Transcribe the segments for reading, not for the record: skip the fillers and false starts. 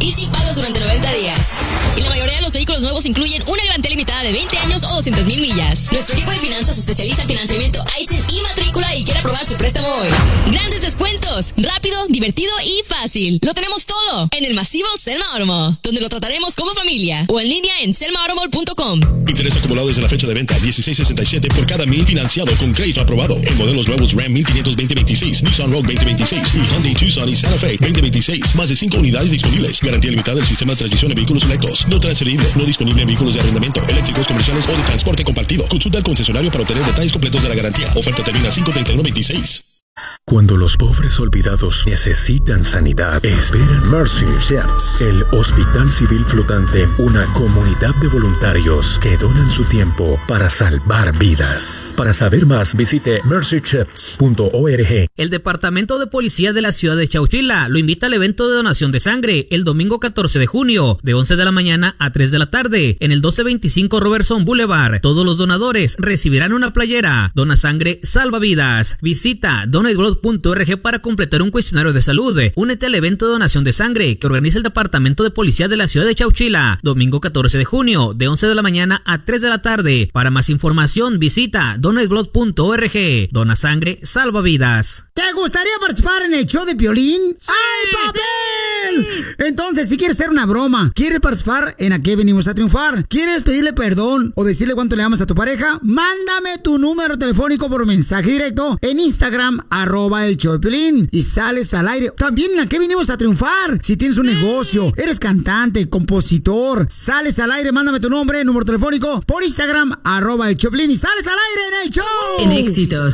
y sin pagos durante 90 días. Y la mayoría de los vehículos nuevos incluyen una garantía limitada de 20 años o 200,000 millas. Nuestro equipo de finanzas se especializa en financiamiento ITIN y matrícula y quiere aprobar su préstamo hoy. Grandes descuentos, rápido, divertido y fácil. Lo tenemos todo en el masivo Selma Automall, donde lo trataremos como familia, o en línea en selmaautomall.com. Interés acumulado desde la fecha de venta, 16.67 por cada 1,000 financiado con crédito aprobado. En modelos nuevos Ram 1500 2026, Nissan Rogue 2026 y Hyundai Tucson y Santa Fe 2026. Más de 5 unidades disponibles. Garantía limitada del sistema de transmisión en vehículos electos. No transferible, no disponible en vehículos de arrendamiento, eléctricos, comerciales o de transporte compartido. Consulta al concesionario para obtener detalles completos de la garantía. Oferta termina 5/31/26. Cuando los pobres olvidados necesitan sanidad, esperan Mercy Ships, el Hospital Civil Flotante, una comunidad de voluntarios que donan su tiempo para salvar vidas. Para saber más, visite mercyships.org. El Departamento de Policía de la ciudad de Chowchila lo invita al evento de donación de sangre el domingo 14 de junio, de 11 de la mañana a 3 de la tarde, en el 1225 Robertson Boulevard. Todos los donadores recibirán una playera. Dona sangre, salva vidas. Visita donateblood.org para completar un cuestionario de salud. Únete al evento de donación de sangre que organiza el Departamento de Policía de la ciudad de Chowchila, domingo 14 de junio, de 11 de la mañana a 3 de la tarde. Para más información, visita donateblood.org. Dona sangre, salva vidas. ¿Te gustaría participar en el show de Piolín? ¡Sí! ¡Hay papel! Entonces, si quieres hacer una broma, ¿quieres participar en A qué venimos a triunfar? ¿Quieres pedirle perdón o decirle cuánto le amas a tu pareja? Mándame tu número telefónico por mensaje directo en Instagram, @el show de Piolín, y sales al aire. También en A qué venimos a triunfar. Si tienes un negocio, eres cantante, compositor, sales al aire, mándame tu nombre, número telefónico por Instagram, @el show de Piolín, y sales al aire en el show. En Éxitos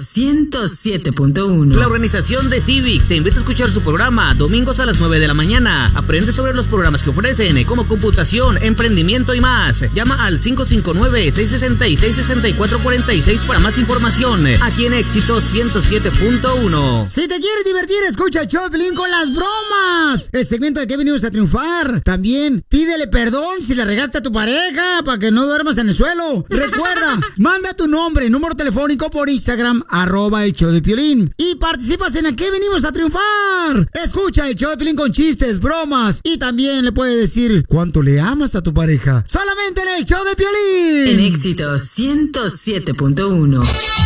107.1. La organización de Civic te invita a escuchar su programa domingos a las 9 de la mañana. Aprende sobre los programas que ofrecen, como computación, emprendimiento y más. Llama al 559-666-6446 para más información. Aquí en Éxitos 107.1. Si te quieres divertir, escucha el show de Piolín con las bromas. El segmento de qué venimos a triunfar. También pídele perdón si le regaste a tu pareja para que no duermas en el suelo. Recuerda, manda tu nombre, número telefónico por Instagram, @el show de Piolín, y participas en A qué venimos a triunfar. Escucha el show de Piolín con chistes, bromas, y también le puedes decir cuánto le amas a tu pareja. Solamente en el show de Piolín. En Éxitos 107.1.